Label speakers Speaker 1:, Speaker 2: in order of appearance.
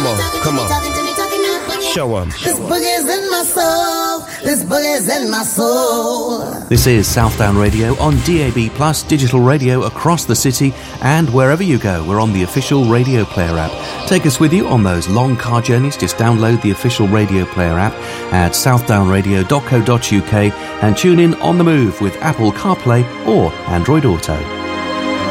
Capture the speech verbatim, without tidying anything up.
Speaker 1: Come on, come on. Show 'em.
Speaker 2: This boogie's in my soul. This boogie's in my soul.
Speaker 3: This is Southdown Radio on D A B Plus, digital radio across the city, and wherever you go, we're on the official Radio Player app. Take us with you on those long car journeys. Just download the official Radio Player app at southdown radio dot co dot uk and tune in on the move with Apple CarPlay or Android Auto.